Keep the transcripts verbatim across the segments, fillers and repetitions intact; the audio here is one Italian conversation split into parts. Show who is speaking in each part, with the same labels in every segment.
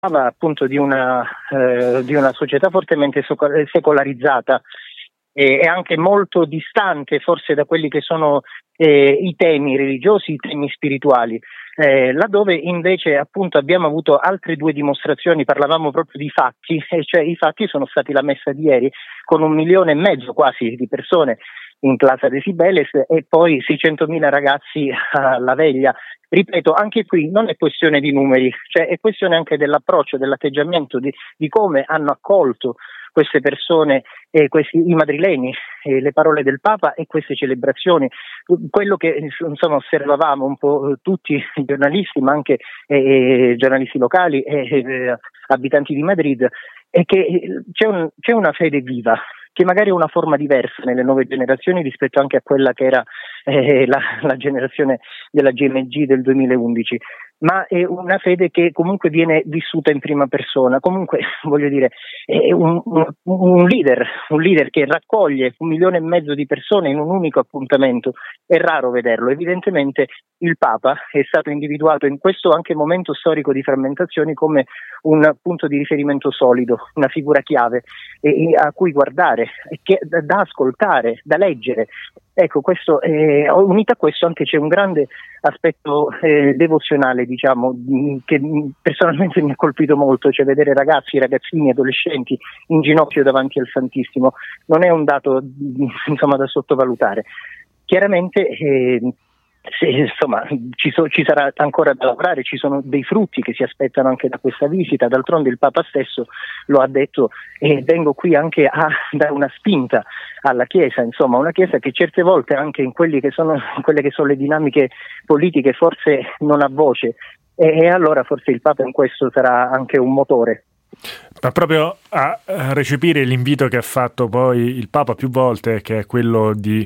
Speaker 1: appunto di una, eh, di una società fortemente secolarizzata e, e anche molto distante forse da quelli che sono eh, i temi religiosi, i temi spirituali, eh, laddove invece appunto abbiamo avuto altre due dimostrazioni. Parlavamo proprio di fatti, e cioè i fatti sono stati la messa di ieri con un milione e mezzo quasi di persone in Plaza de Cibeles e poi seicentomila ragazzi alla veglia. Ripeto, anche qui non è questione di numeri, cioè è questione anche dell'approccio, dell'atteggiamento, di, di come hanno accolto queste persone, eh, questi, i madrileni, eh, le parole del Papa e queste celebrazioni. Quello che insomma osservavamo un po' tutti i giornalisti, ma anche eh, giornalisti locali e eh, abitanti di Madrid, è che c'è, un, c'è una fede viva, che magari è una forma diversa nelle nuove generazioni rispetto anche a quella che era eh, la, la generazione della G M G del duemilaundici, ma è una fede che comunque viene vissuta in prima persona. Comunque, voglio dire, è un, un, un leader, un leader che raccoglie un milione e mezzo di persone in un unico appuntamento. È raro vederlo. Evidentemente il Papa è stato individuato in questo anche momento storico di frammentazioni come un punto di riferimento solido, una figura chiave eh, a cui guardare, che, da ascoltare, da leggere. Ecco, questo, eh, unito a questo anche c'è un grande aspetto eh, devozionale, diciamo, che personalmente mi ha colpito molto, cioè vedere ragazzi, ragazzini, adolescenti in ginocchio davanti al Santissimo. Non è un dato, insomma, da sottovalutare. Chiaramente eh, se, insomma, ci, so, ci sarà ancora da lavorare, ci sono dei frutti che si aspettano anche da questa visita. D'altronde il Papa stesso lo ha detto, e eh, vengo qui anche a dare una spinta alla Chiesa, insomma una Chiesa che certe volte anche in quelli che sono, quelle che sono le dinamiche politiche forse non ha voce, e, e allora forse il Papa in questo sarà anche un motore.
Speaker 2: Ma proprio a recepire l'invito che ha fatto poi il Papa più volte, che è quello di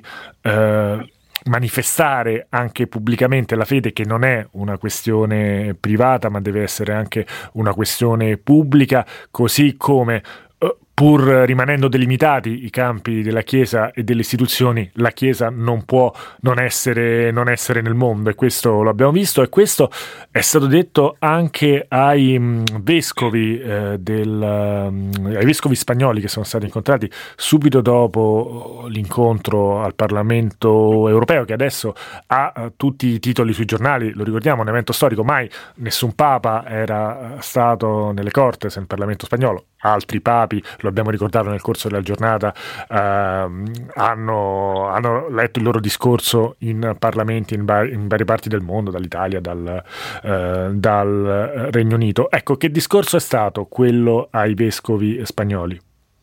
Speaker 2: eh, manifestare anche pubblicamente la fede, che non è una questione privata ma deve essere anche una questione pubblica, così come pur rimanendo delimitati i campi della Chiesa e delle istituzioni, la Chiesa non può non essere, non essere nel mondo, e questo lo abbiamo visto, e questo è stato detto anche ai mh, vescovi eh, del, mh, ai vescovi spagnoli che sono stati incontrati subito dopo l'incontro al Parlamento europeo, che adesso ha uh, tutti i titoli sui giornali. Lo ricordiamo, un evento storico, mai nessun papa era stato nelle Cortes nel Parlamento spagnolo. Altri papi, lo abbiamo ricordato nel corso della giornata, eh, hanno, hanno letto il loro discorso in parlamenti in, bar- in varie parti del mondo, dall'Italia, dal, eh, dal Regno Unito. Ecco, che discorso è stato quello ai vescovi spagnoli?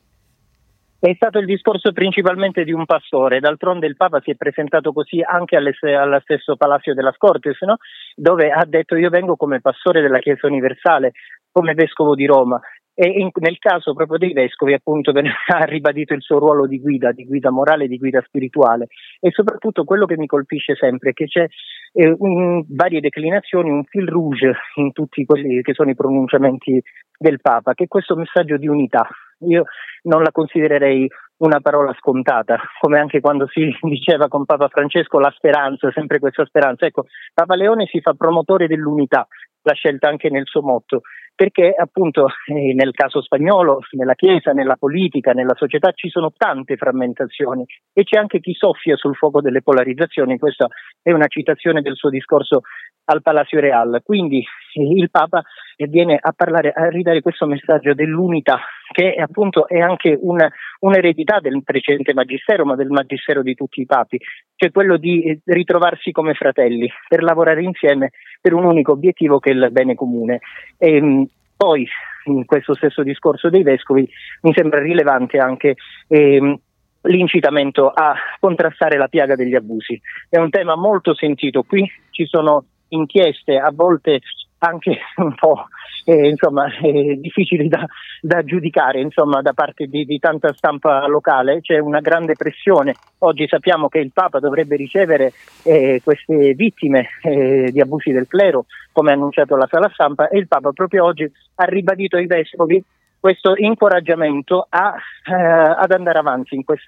Speaker 1: È stato il discorso principalmente di un pastore. D'altronde il Papa si è presentato così anche alle, allo stesso Palacio de las Cortes, no? Dove ha detto: io vengo come pastore della Chiesa universale, come vescovo di Roma. E in, nel caso proprio dei vescovi, appunto, ha ribadito il suo ruolo di guida, di guida morale, di guida spirituale. E soprattutto quello che mi colpisce sempre è che c'è eh, in varie declinazioni un fil rouge in tutti quelli che sono i pronunciamenti del Papa, che è questo messaggio di unità. Io non la considererei una parola scontata, come anche quando si diceva con Papa Francesco la speranza, sempre questa speranza. Ecco, Papa Leone si fa promotore dell'unità, l'ha scelta anche nel suo motto, perché appunto eh, nel caso spagnolo, nella Chiesa, nella politica, nella società ci sono tante frammentazioni e c'è anche chi soffia sul fuoco delle polarizzazioni. Questa è una citazione del suo discorso al Palacio Real. Quindi eh, il Papa eh, viene a parlare, a ridare questo messaggio dell'unità, che appunto è anche una, un'eredità del precedente magistero, ma del magistero di tutti i papi, cioè quello di eh, ritrovarsi come fratelli per lavorare insieme per un unico obiettivo, che è il bene comune. E, poi in questo stesso discorso dei vescovi mi sembra rilevante anche ehm, l'incitamento a contrastare la piaga degli abusi. È un tema molto sentito qui, ci sono inchieste a volte anche un po' eh, insomma eh, difficili da, da giudicare, insomma, da parte di, di tanta stampa locale. C'è una grande pressione. Oggi sappiamo che il Papa dovrebbe ricevere eh, queste vittime eh, di abusi del clero, come ha annunciato la sala stampa, e il Papa proprio oggi ha ribadito ai vescovi questo incoraggiamento a, eh, ad andare avanti in questa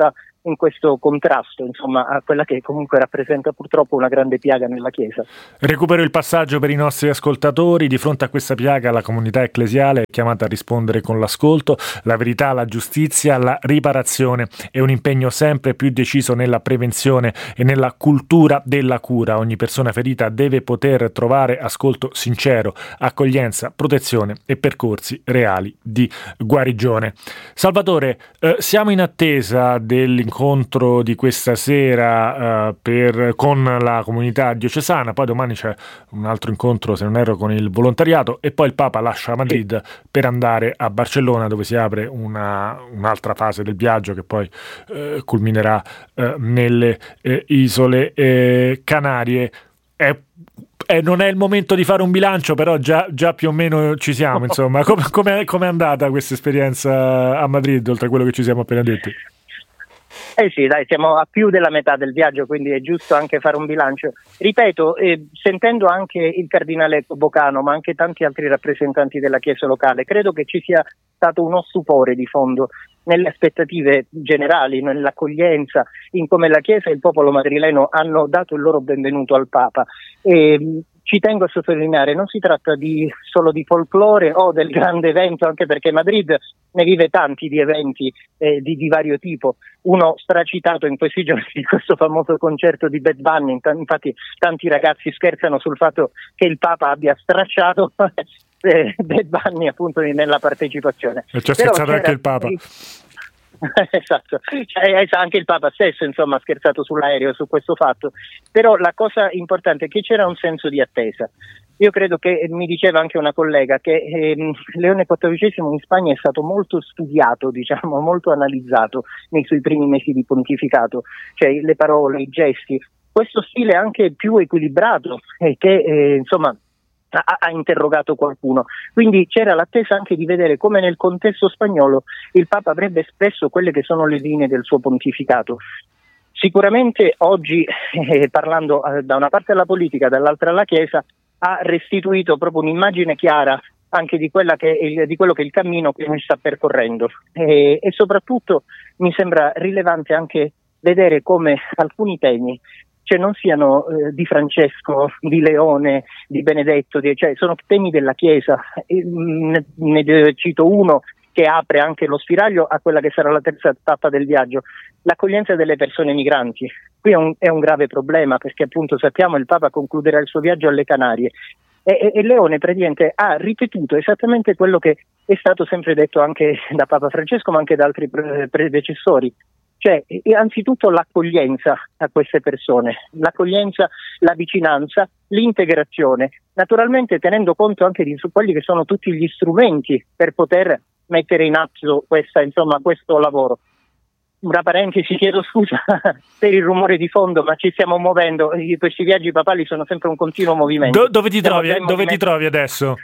Speaker 1: in questo contrasto, insomma, a quella che comunque rappresenta purtroppo una grande piaga nella Chiesa.
Speaker 2: Recupero il passaggio per i nostri ascoltatori. Di fronte a questa piaga la comunità ecclesiale è chiamata a rispondere con l'ascolto, la verità, la giustizia, la riparazione e un impegno sempre più deciso nella prevenzione e nella cultura della cura. Ogni persona ferita deve poter trovare ascolto sincero, accoglienza, protezione e percorsi reali di guarigione. Salvatore, eh, siamo in attesa dell'incontro incontro di questa sera uh, per, con la comunità diocesana, poi domani c'è un altro incontro, se non erro, con il volontariato, e poi il Papa lascia Madrid per andare a Barcellona, dove si apre una, un'altra fase del viaggio che poi uh, culminerà uh, nelle uh, isole uh, Canarie. È Eh, non è il momento di fare un bilancio, però già, già più o meno ci siamo, insomma. Come, come, come è andata questa esperienza a Madrid, oltre a quello che ci siamo appena detti?
Speaker 1: Eh sì, dai, siamo a più della metà del viaggio, quindi è giusto anche fare un bilancio. Ripeto, eh, sentendo anche il cardinale Bocano, ma anche tanti altri rappresentanti della Chiesa locale, credo che ci sia stato uno stupore di fondo nelle aspettative generali, nell'accoglienza, in come la Chiesa e il popolo madrileno hanno dato il loro benvenuto al Papa. E, ci tengo a sottolineare, non si tratta di solo di folklore o del grande evento, anche perché Madrid ne vive tanti di eventi eh, di, di vario tipo. Uno stracitato in questi giorni di questo famoso concerto di Bad Bunny, infatti tanti ragazzi scherzano sul fatto che il Papa abbia stracciato eh, Bad Bunny appunto nella partecipazione.
Speaker 2: E ci ha scherzato anche il Papa.
Speaker 1: Esatto, cioè, anche il Papa stesso insomma ha scherzato sull'aereo su questo fatto, però la cosa importante è che c'era un senso di attesa. Io credo che, mi diceva anche una collega, che ehm, Leone quattordicesimo in Spagna è stato molto studiato, diciamo, molto analizzato nei suoi primi mesi di pontificato, cioè le parole, i gesti, questo stile anche più equilibrato e che eh, insomma Ha, ha interrogato qualcuno, quindi c'era l'attesa anche di vedere come nel contesto spagnolo il Papa avrebbe espresso quelle che sono le linee del suo pontificato. Sicuramente oggi, eh, parlando eh, da una parte alla politica, dall'altra alla Chiesa, ha restituito proprio un'immagine chiara anche di, quella che è, di quello che è il cammino che noi sta percorrendo e, e soprattutto mi sembra rilevante anche vedere come alcuni temi cioè non siano eh, di Francesco, di Leone, di Benedetto, di, cioè sono temi della Chiesa. E, ne, ne cito uno che apre anche lo spiraglio a quella che sarà la terza tappa del viaggio, l'accoglienza delle persone migranti. Qui è un, è un grave problema perché appunto sappiamo il Papa concluderà il suo viaggio alle Canarie e, e, e Leone praticamente ha ripetuto esattamente quello che è stato sempre detto anche da Papa Francesco ma anche da altri pre- predecessori. Cioè, anzitutto l'accoglienza a queste persone, l'accoglienza, la vicinanza, l'integrazione, naturalmente tenendo conto anche di su quelli che sono tutti gli strumenti per poter mettere in atto questa, insomma, questo lavoro. Una parentesi, chiedo scusa per il rumore di fondo, ma ci stiamo muovendo, questi viaggi papali sono sempre un continuo movimento.
Speaker 2: Do- dove ti trovi, dove ti trovi adesso?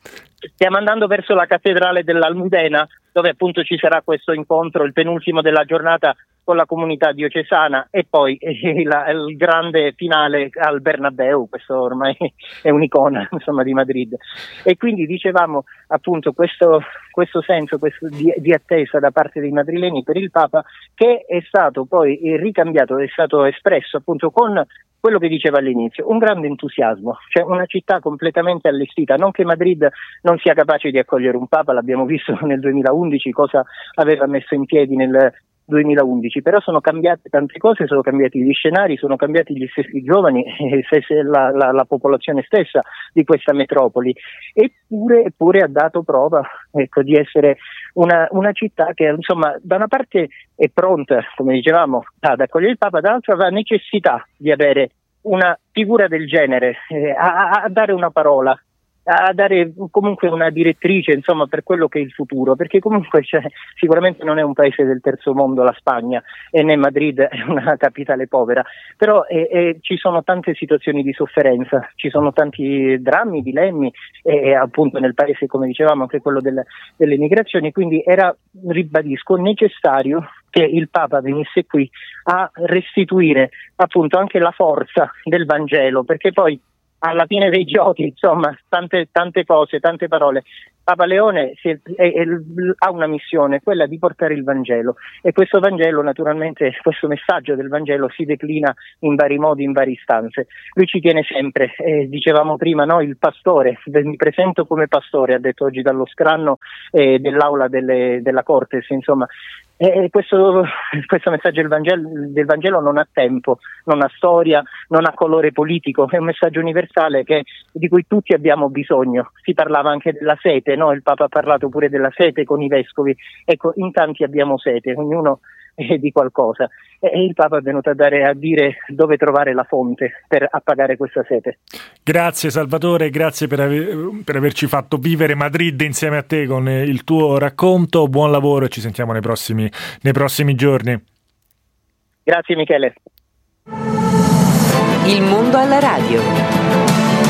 Speaker 1: Stiamo andando verso la cattedrale dell'Almudena, dove appunto ci sarà questo incontro, il penultimo della giornata con la comunità diocesana e poi eh, la, il grande finale al Bernabeu, questo ormai è un'icona insomma di Madrid. E quindi dicevamo appunto questo, questo senso questo di, di attesa da parte dei madrileni per il Papa, che è stato poi ricambiato, è stato espresso appunto con quello che diceva all'inizio, un grande entusiasmo, cioè una città completamente allestita, non che Madrid non sia capace di accogliere un Papa, l'abbiamo visto nel duemilaundici, cosa aveva messo in piedi nel duemilaundici, però sono cambiate tante cose, sono cambiati gli scenari, sono cambiati gli stessi giovani, eh, se, se la, la, la popolazione stessa di questa metropoli, eppure, eppure ha dato prova ecco, di essere una, una città che insomma da una parte è pronta, come dicevamo, ad accogliere il Papa, dall'altra ha necessità di avere una figura del genere, eh, a, a dare una parola, a dare comunque una direttrice insomma per quello che è il futuro, perché comunque cioè, sicuramente non è un paese del terzo mondo la Spagna e né Madrid è una capitale povera, però eh, eh, ci sono tante situazioni di sofferenza, ci sono tanti drammi, dilemmi e eh, appunto nel paese come dicevamo anche quello del, delle migrazioni, quindi era, ribadisco, necessario che il Papa venisse qui a restituire appunto anche la forza del Vangelo, perché poi alla fine dei giochi, insomma, tante, tante cose, tante parole. Papa Leone si è, è, è, ha una missione, quella di portare il Vangelo, e questo Vangelo, naturalmente, questo messaggio del Vangelo si declina in vari modi, in varie istanze. Lui ci tiene sempre, eh, dicevamo prima, no? Il pastore, mi presento come pastore, ha detto oggi dallo scranno eh, dell'aula delle, della Cortes, insomma. E questo, questo messaggio del Vangelo, del Vangelo non ha tempo, non ha storia, non ha colore politico, è un messaggio universale che, di cui tutti abbiamo bisogno. Si parlava anche della sete, no? Il Papa ha parlato pure della sete con i vescovi. Ecco, in tanti abbiamo sete, ognuno eh, di qualcosa, e il Papa è venuto a, dare, a dire dove trovare la fonte per appagare questa sete.
Speaker 2: Grazie Salvatore, grazie per, aver, per averci fatto vivere Madrid insieme a te con il tuo racconto. Buon lavoro e ci sentiamo nei prossimi, nei prossimi giorni.
Speaker 1: Grazie Michele.
Speaker 3: Il mondo alla radio.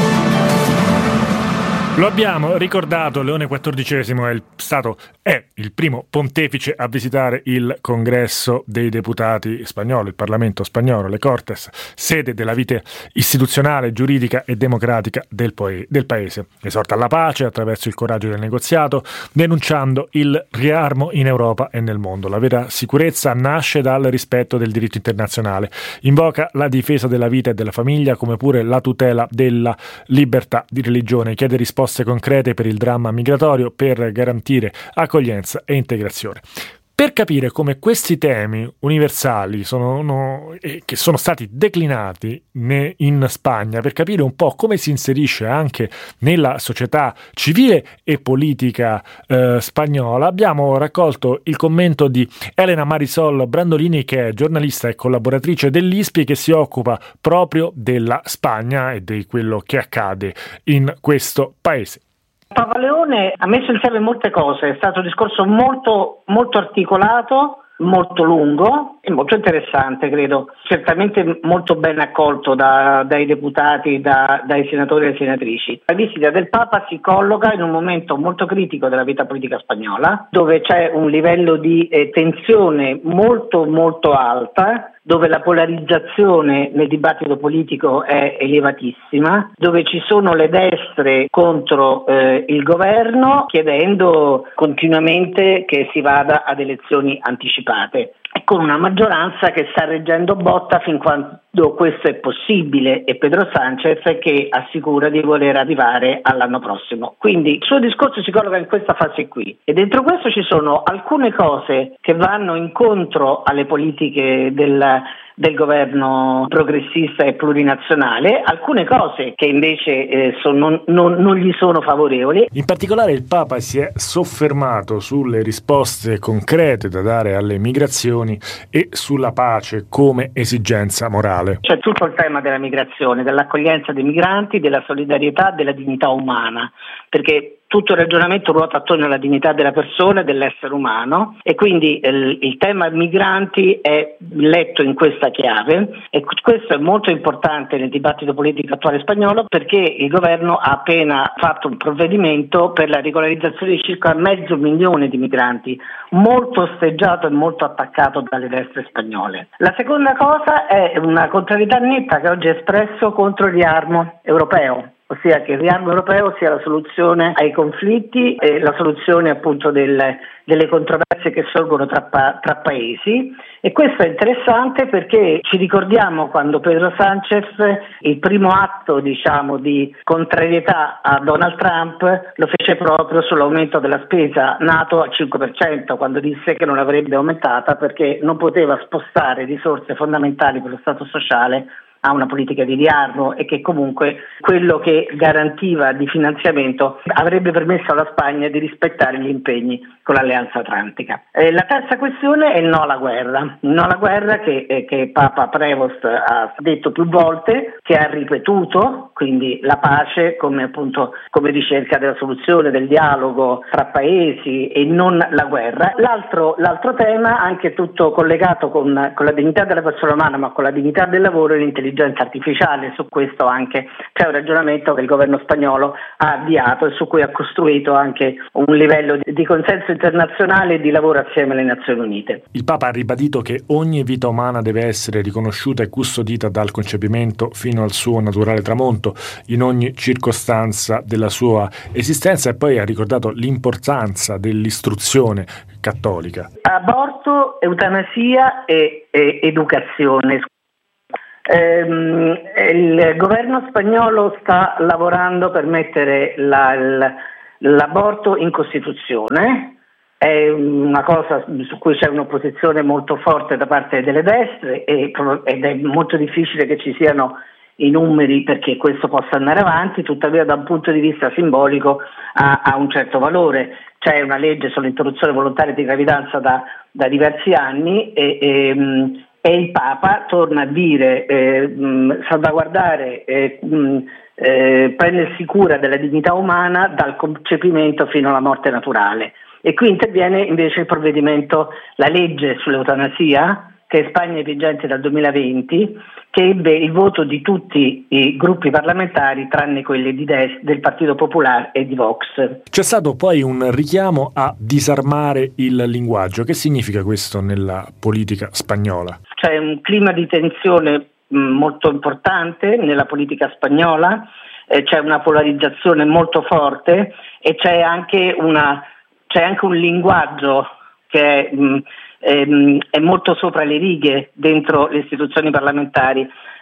Speaker 2: Lo abbiamo ricordato, Leone quattordicesimo è il, stato, è il primo pontefice a visitare il Congresso dei Deputati spagnolo, il Parlamento spagnolo, le Cortes, sede della vita istituzionale, giuridica e democratica del, poe, del paese. Esorta alla pace attraverso il coraggio del negoziato, denunciando il riarmo in Europa e nel mondo. La vera sicurezza nasce dal rispetto del diritto internazionale. Invoca la difesa della vita e della famiglia, come pure la tutela della libertà di religione. Chiede risposte concrete per il dramma migratorio, per garantire accoglienza e integrazione. Per capire come questi temi universali sono, no, eh, che sono stati declinati ne, in Spagna, per capire un po' come si inserisce anche nella società civile e politica eh, spagnola, abbiamo raccolto il commento di Elena Marisol Brandolini, che è giornalista e collaboratrice dell'I S P I, che si occupa proprio della Spagna e di quello che accade in questo paese.
Speaker 4: Papa Leone ha messo insieme molte cose, è stato un discorso molto, molto articolato, molto lungo e molto interessante, credo, certamente molto ben accolto da, dai deputati, da, dai senatori e senatrici. La visita del Papa si colloca in un momento molto critico della vita politica spagnola, dove c'è un livello di eh, tensione molto molto alta, dove la polarizzazione nel dibattito politico è elevatissima, dove ci sono le destre contro eh, il governo, chiedendo continuamente che si vada ad elezioni anticipate, e con una maggioranza che sta reggendo botta fin quando questo è possibile, e Pedro Sánchez che assicura di voler arrivare all'anno prossimo. Quindi il suo discorso si colloca in questa fase qui, e dentro questo ci sono alcune cose che vanno incontro alle politiche del del governo progressista e plurinazionale, alcune cose che invece eh, sono, non, non gli sono favorevoli.
Speaker 2: In particolare il Papa si è soffermato sulle risposte concrete da dare alle migrazioni e sulla pace come esigenza morale.
Speaker 4: C'è tutto il tema della migrazione, dell'accoglienza dei migranti, della solidarietà, della dignità umana, perché tutto il ragionamento ruota attorno alla dignità della persona e dell'essere umano, e quindi il, il tema migranti è letto in questa chiave, e questo è molto importante nel dibattito politico attuale spagnolo, perché il governo ha appena fatto un provvedimento per la regolarizzazione di circa mezzo milione di migranti, molto osteggiato e molto attaccato dalle destre spagnole. La seconda cosa è una contrarietà netta che oggi è espresso contro il riarmo europeo, ossia che il riarmo europeo sia la soluzione ai conflitti e la soluzione appunto del, delle controversie che sorgono tra, pa- tra paesi. E questo è interessante perché ci ricordiamo quando Pedro Sánchez, il primo atto diciamo di contrarietà a Donald Trump, lo fece proprio sull'aumento della spesa NATO al cinque per cento, quando disse che non l'avrebbe aumentata perché non poteva spostare risorse fondamentali per lo Stato sociale a una politica di riarmo, e che comunque quello che garantiva di finanziamento avrebbe permesso alla Spagna di rispettare gli impegni con l'Alleanza Atlantica. Eh, la terza questione è il no alla guerra, il no alla guerra che, eh, che Papa Prevost ha detto più volte, che ha ripetuto, quindi la pace come appunto come ricerca della soluzione, del dialogo tra paesi e non la guerra. L'altro, l'altro tema, anche tutto collegato con, con la dignità della persona umana, ma con la dignità del lavoro, è l'intelligenza intelligenza artificiale. Su questo anche c'è un ragionamento che il governo spagnolo ha avviato e su cui ha costruito anche un livello di consenso internazionale e di lavoro assieme alle Nazioni Unite.
Speaker 2: Il Papa ha ribadito che ogni vita umana deve essere riconosciuta e custodita dal concepimento fino al suo naturale tramonto in ogni circostanza della sua esistenza, e poi ha ricordato l'importanza dell'istruzione cattolica.
Speaker 4: Aborto, eutanasia e, e educazione. Ehm, il governo spagnolo sta lavorando per mettere la, la, l'aborto in Costituzione. È una cosa su cui c'è un'opposizione molto forte da parte delle destre e, ed è molto difficile che ci siano i numeri perché questo possa andare avanti, tuttavia da un punto di vista simbolico ha, ha un certo valore. C'è una legge sull'interruzione volontaria di gravidanza da, da diversi anni e, e, e il Papa torna a dire eh, mh, salvaguardare, eh, mh, eh, prendersi cura della dignità umana dal concepimento fino alla morte naturale. E qui interviene invece il provvedimento, la legge sull'eutanasia, che in Spagna è vigente dal duemilaventi, che ebbe il voto di tutti i gruppi parlamentari tranne quelli di Des, del Partito Popolare e di Vox.
Speaker 2: C'è stato poi un richiamo a disarmare il linguaggio. Che significa questo nella politica spagnola?
Speaker 4: C'è un clima di tensione mh, molto importante nella politica spagnola, eh, c'è una polarizzazione molto forte e c'è anche una c'è anche un linguaggio che è, mh, è, è molto sopra le righe dentro le istituzioni parlamentari.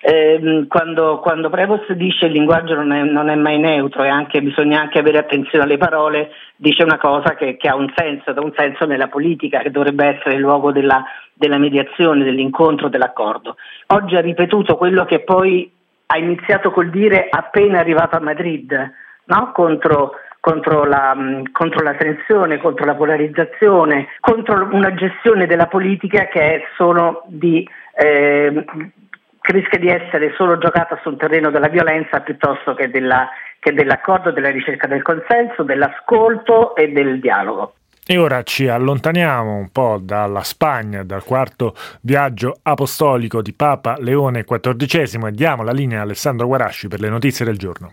Speaker 4: Eh, quando, quando Prevost dice il linguaggio non è, non è mai neutro e anche, bisogna anche avere attenzione alle parole, dice una cosa che, che ha un senso, ha un senso nella politica, che dovrebbe essere il luogo della, della mediazione, dell'incontro, dell'accordo. Oggi ha ripetuto quello che poi ha iniziato col dire appena arrivato a Madrid, no? contro Contro la, contro la tensione, contro la polarizzazione, contro una gestione della politica che è solo di eh, che rischia di essere solo giocata sul terreno della violenza piuttosto che, della, che dell'accordo, della ricerca del consenso, dell'ascolto e del dialogo.
Speaker 2: E ora ci allontaniamo un po' dalla Spagna, dal quarto viaggio apostolico di Papa Leone quattordicesimo e diamo la linea a Alessandro Guarasci per le notizie del giorno.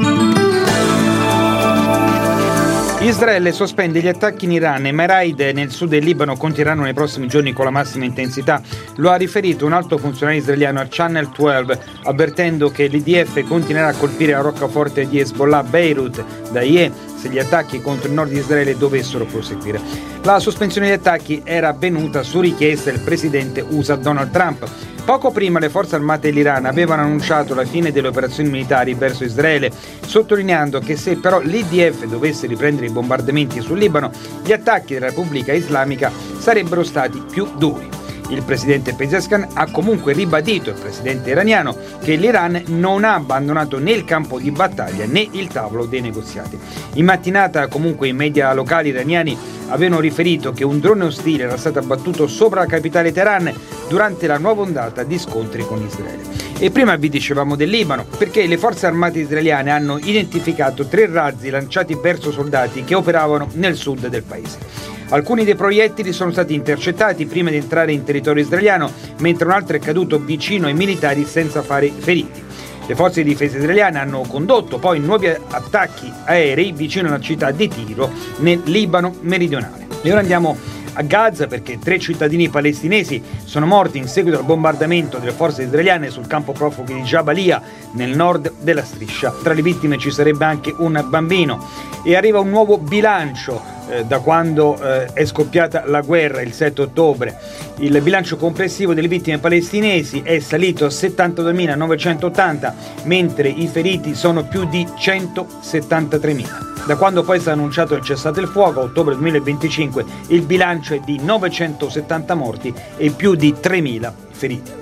Speaker 5: Israele sospende gli attacchi in Iran e i raid nel sud del Libano continueranno nei prossimi giorni con la massima intensità. Lo ha riferito un alto funzionario israeliano a Channel dodici, avvertendo che l'I D F continuerà a colpire la roccaforte di Hezbollah Beirut da Ie se gli attacchi contro il nord di Israele dovessero proseguire. La sospensione degli attacchi era avvenuta su richiesta del presidente U S A Donald Trump. Poco prima le forze armate dell'Iran avevano annunciato la fine delle operazioni militari verso Israele, sottolineando che se però l'I D F dovesse riprendere i bombardamenti sul Libano, gli attacchi della Repubblica Islamica sarebbero stati più duri. Il presidente Pezeshkian ha comunque ribadito al presidente iraniano che l'Iran non ha abbandonato né il campo di battaglia né il tavolo dei negoziati. In mattinata comunque i media locali iraniani avevano riferito che un drone ostile era stato abbattuto sopra la capitale Teheran durante la nuova ondata di scontri con Israele. E prima vi dicevamo del Libano, perché le forze armate israeliane hanno identificato tre razzi lanciati verso soldati che operavano nel sud del paese. Alcuni dei proiettili sono stati intercettati prima di entrare in territorio israeliano, mentre un altro è caduto vicino ai militari senza fare feriti. Le forze di difesa israeliane hanno condotto poi nuovi attacchi aerei vicino alla città di Tiro, nel Libano meridionale. E ora andiamo a Gaza perché tre cittadini palestinesi sono morti in seguito al bombardamento delle forze israeliane sul campo profughi di Jabalia nel nord della striscia. Tra le vittime ci sarebbe anche un bambino e arriva un nuovo bilancio eh, da quando eh, è scoppiata la guerra il sette ottobre. Il bilancio complessivo delle vittime palestinesi è salito a settantaduemilanovecentottanta, mentre i feriti sono più di centosettantatremila. Da quando poi è stato annunciato il cessate il fuoco a ottobre duemilaventicinque, il bilancio è di novecentosettanta morti e più di tremila feriti.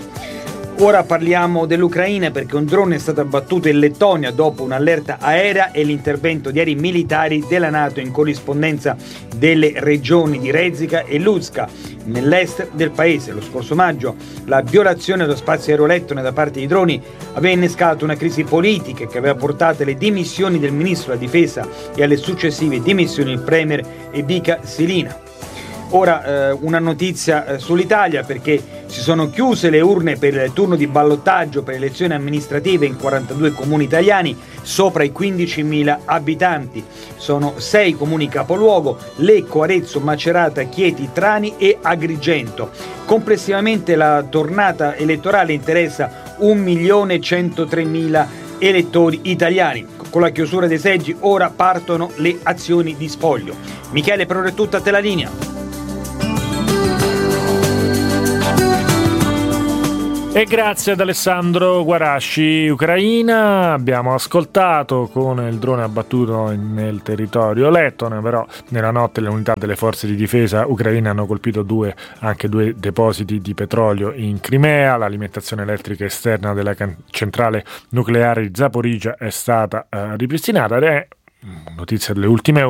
Speaker 5: Ora parliamo dell'Ucraina perché un drone è stato abbattuto in Lettonia dopo un'allerta aerea e l'intervento di aerei militari della NATO in corrispondenza delle regioni di Rezika e Lutska nell'est del paese. Lo scorso maggio la violazione dello spazio aereo lettone da parte di droni aveva innescato una crisi politica che aveva portato alle dimissioni del ministro della difesa e alle successive dimissioni del premier Evika Silina. Ora eh, una notizia eh, sull'Italia perché Si sono chiuse le urne per il turno di ballottaggio per le elezioni amministrative in quarantadue comuni italiani sopra i quindicimila abitanti. Sono sei comuni capoluogo: Lecco, Arezzo, Macerata, Chieti, Trani e Agrigento. Complessivamente la tornata elettorale interessa un milione centotremila elettori italiani. Con la chiusura dei seggi ora partono le azioni di spoglio. Michele, per ora è tutta, a te la linea.
Speaker 2: E grazie ad Alessandro Guarasci. Ucraina, abbiamo ascoltato con il drone abbattuto nel territorio lettone, però nella notte le unità delle forze di difesa ucraine hanno colpito due, anche due depositi di petrolio in Crimea. L'alimentazione elettrica esterna della can- centrale nucleare di Zaporizhzhia è stata eh, ripristinata ed è notizia delle ultime ore.